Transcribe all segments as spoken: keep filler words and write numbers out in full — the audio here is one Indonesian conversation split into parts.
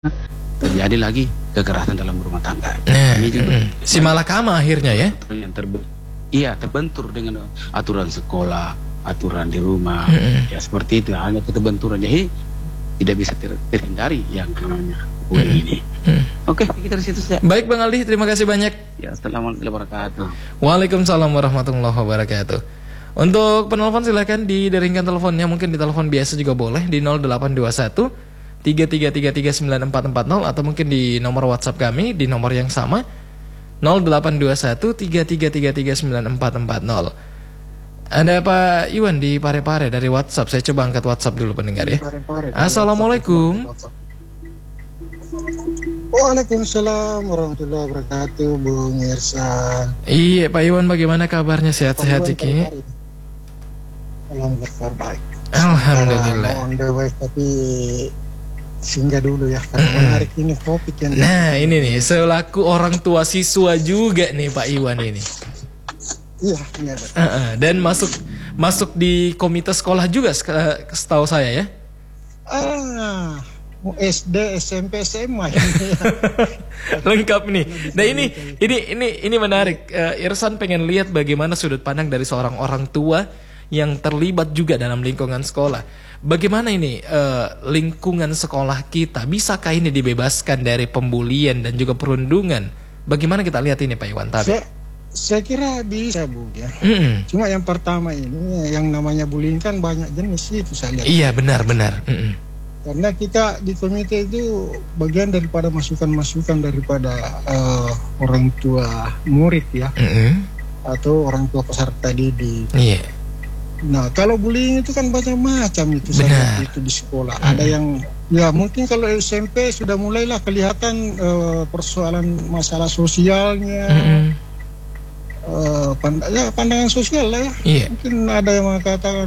terjadi lagi kekerasan dalam rumah tangga. Nah, ini juga mm, si malakama akhirnya ya. Yang terbe iya terbentur dengan aturan sekolah, aturan di rumah, mm, ya seperti itu. Hanya keterbenturan, jadi tidak bisa ter terhindari yang namanya bullying mm, ini. mm. Oke, kita di situ saja. Baik Bang Aldi, terima kasih banyak. Ya, assalamualaikum warahmatullahi wabarakatuh. Waalaikumsalam warahmatullahi wabarakatuh. Untuk penelpon silakan dideringkan teleponnya, mungkin di telepon biasa juga boleh di nol delapan dua satu tiga tiga tiga tiga sembilan empat empat nol atau mungkin di nomor WhatsApp kami di nomor yang sama nol delapan dua satu tiga tiga tiga tiga sembilan empat empat nol. Ada Pak Iwan di Parepare dari WhatsApp. Saya coba angkat WhatsApp dulu pendengar ya. Assalamualaikum. Waalaikumsalam warahmatullahi wabarakatuh, Bung Irsan. Iya Pak Iwan, bagaimana kabarnya, sehat-sehat Ciki? Alhamdulillah baik. Alhamdulillah. On the way, tapi singgah dulu ya, karena menarik ini topik yang. Nah ini nih, selaku orang tua siswa juga nih Pak Iwan ini. Iya, iya. Uh -uh. Dan masuk masuk di komite sekolah juga setahu saya ya. Ah, S D, S M P, S M A. Lengkap nih. Nah ini ini ini ini menarik. Uh, Irsan pengen lihat bagaimana sudut pandang dari seorang orang tua yang terlibat juga dalam lingkungan sekolah. Bagaimana ini uh, lingkungan sekolah kita, bisakah ini dibebaskan dari pembulian dan juga perundungan? Bagaimana kita lihat ini Pak Iwan tadi? Saya, saya kira bisa Bu ya. Mm-mm. Cuma yang pertama ini yang namanya bullying kan banyak jenis itu saya lihat. Iya benar-benar. Karena kita di komite itu bagian daripada masukan-masukan daripada uh, orang tua murid ya, Mm-mm. atau orang tua peserta didik. Iya. Nah, kalau bullying itu kan macam-macam itu saya itu di sekolah. Mm. Ada yang ya mungkin kalau S M P sudah mulailah kelihatan uh, persoalan masalah sosialnya, mm. uh, pand ya pandangan sosial lah ya. Yeah. Mungkin ada yang mengatakan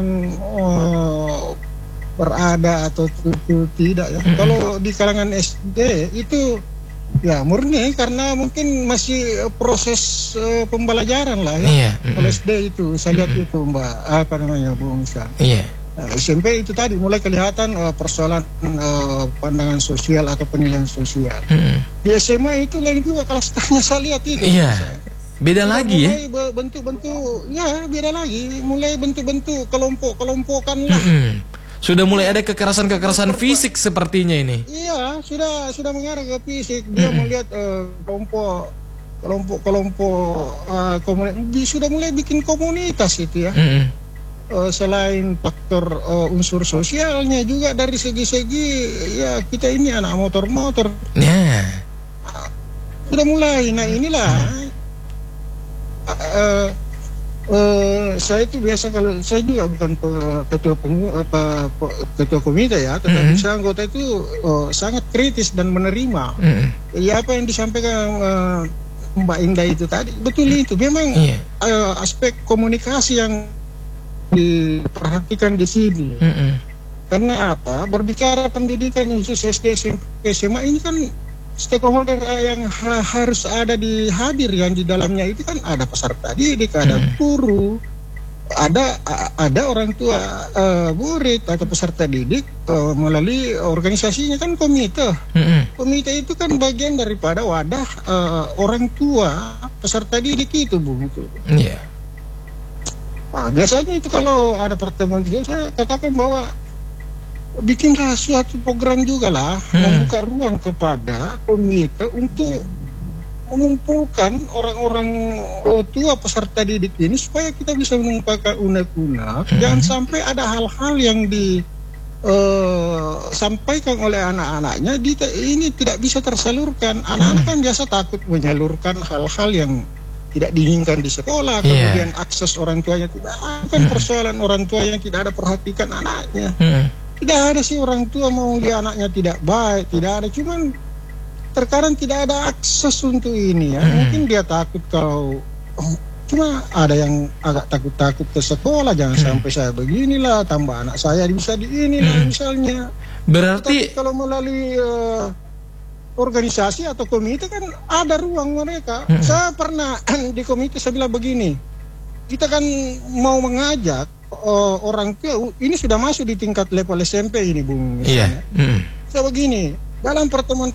oh, berada atau tidak ya. Mm. Kalau di kalangan S D itu ya murni karena mungkin masih proses uh, pembelajaran lah ya. Iya. Kalau S D itu saya lihat itu Mbak apa namanya Bu Musa. Iya. Nah, S M P itu tadi mulai kelihatan uh, persoalan uh, pandangan sosial atau penilaian sosial. Mm. Di S M A itu lagi juga klasternya saya lihat itu. Iya. Beda Sudah lagi mulai ya. bentuk-bentuk ya beda lagi. Mulai bentuk-bentuk kelompok-kelompokan lah. Mm-hmm. Sudah mulai ada kekerasan-kekerasan fisik sepertinya ini. Iya, sudah sudah mengarah ke fisik. Dia mm-hmm. melihat uh, kelompok kelompok-kelompok uh, komunitas, sudah mulai bikin komunitas itu ya. Mm-hmm. uh, selain faktor uh, unsur sosialnya juga dari segi-segi ya kita ini anak motor-motor. Yeah. Uh, sudah mulai. Nah inilah. Uh, Uh, saya itu biasa kalau saya juga bukan pe, ketua pengu, apa pe, ketua komite ya, tetapi mm-hmm. saya anggota itu uh, sangat kritis dan menerima. Mm-hmm. Ya apa yang disampaikan uh, Mbak Indah itu tadi betul itu. Memang yeah. uh, aspek komunikasi yang diperhatikan di sini. Mm-hmm. Karena apa? Berbicara pendidikan khusus S D, S M P, S M A ini kan stakeholder yang ha harus ada di hadir yang di dalamnya itu kan ada peserta didik, ada guru, ada ada orang tua uh, murid atau peserta didik uh, melalui organisasinya kan komite. Mm-hmm. Komite itu kan bagian daripada wadah uh, orang tua peserta didik itu Bu itu. Iya. Yeah. Nah, biasanya itu kalau ada pertemuan itu saya katakan bahwa bikinlah suatu program juga lah, hmm. membuka ruang kepada komite untuk mengumpulkan orang-orang tua peserta didik ini supaya kita bisa menumpahkan unek-unek. Hmm. Jangan sampai ada hal-hal yang disampaikan uh, oleh anak-anaknya di, ini tidak bisa tersalurkan. Anak-anak kan biasa takut menyalurkan hal-hal yang tidak diinginkan di sekolah, yeah. kemudian akses orang tuanya tidak ada, hmm. persoalan orang tua yang tidak ada perhatikan anaknya. Hmm. Tidak ada sih orang tua mau lihat anaknya tidak baik, tidak ada. Cuman terkadang tidak ada akses untuk ini ya. Hmm. Mungkin dia takut kalau oh, cuma ada yang agak takut-takut ke sekolah. Jangan hmm. sampai saya beginilah, tambah anak saya bisa di inilah hmm. misalnya. Berarti tapi kalau melalui uh, organisasi atau komite kan ada ruang mereka. Hmm. Saya pernah di komite saya bilang begini, kita kan mau mengajak Uh, orang tua ini sudah masuk di tingkat level S M P ini Bung. Iya. Mm. So begini, dalam pertemuan